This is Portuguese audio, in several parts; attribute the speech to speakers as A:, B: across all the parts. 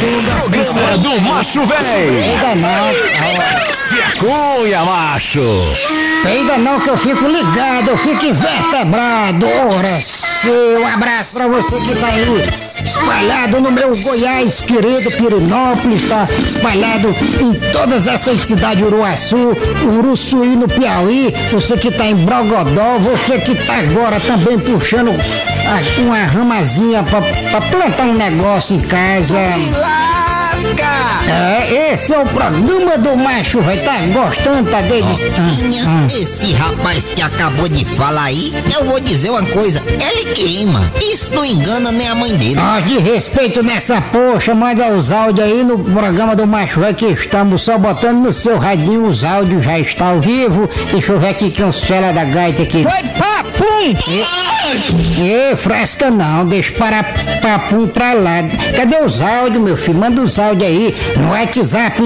A: Programa do Macho Véi.
B: Ainda não.
A: Se acunha, macho.
B: Ainda não que eu fico ligado, eu fico invertebrado. Ora, seu abraço pra você que tá aí espalhado no meu Goiás, querido Pirinópolis, tá espalhado em todas essas cidades, Uruaçu, Uruçuí no Piauí, você que tá em Brogodó, você que tá agora também puxando uma ramazinha pra plantar um negócio em casa. Esse é o programa do Macho Véi, tá gostando, tá
C: Esse rapaz que acabou de falar aí, eu vou dizer uma coisa, ele queima, isso não engana nem a mãe dele.
B: De respeito nessa poxa, manda os áudios aí no programa do Macho Véi que estamos só botando no seu radinho, os áudios já estão ao vivo, deixa eu ver aqui que é uns fela da gaita aqui.
C: Foi papum!
B: Fresca não, deixa para papum pra lá. Cadê os áudios, meu filho? Manda os áudios aí no WhatsApp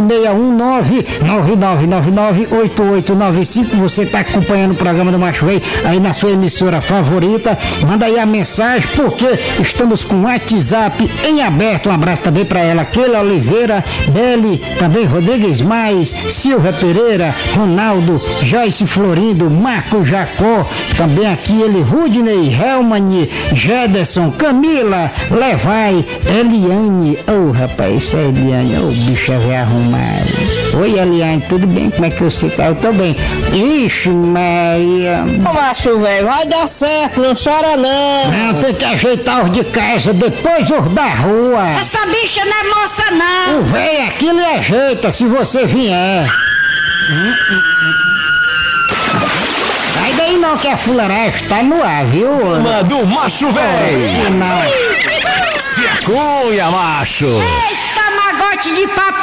B: 619-9999-8895. Você tá acompanhando o programa do Macho Véi aí na sua emissora favorita. Manda aí a mensagem, porque estamos com o WhatsApp em aberto. Um abraço também pra ela, Keila Oliveira, Beli, também Rodrigues Mais, Silvia Pereira, Ronaldo, Joyce Florindo, Marco Jacó, também aqui ele, Rudney, Helmani, Jederson, Camila, Levai, Eliane. Rapaz, isso é Eliane, bicho é arrumado. Oi, Eliane, tudo bem? Como é que você tá? Eu tô bem. Ixi, Maria.
D: Ô, Macho Véi, vai dar certo, não chora não.
B: Não, tem que ajeitar os de casa, depois os da rua.
E: Essa bicha não é moça, não.
B: O véio aqui lhe ajeita se você vier. Sai daí não, que a fuleiragem tá no ar, viu?
A: Programa do Macho Véi.
B: Não.
A: Se acunha, macho.
E: Eita, magote de papo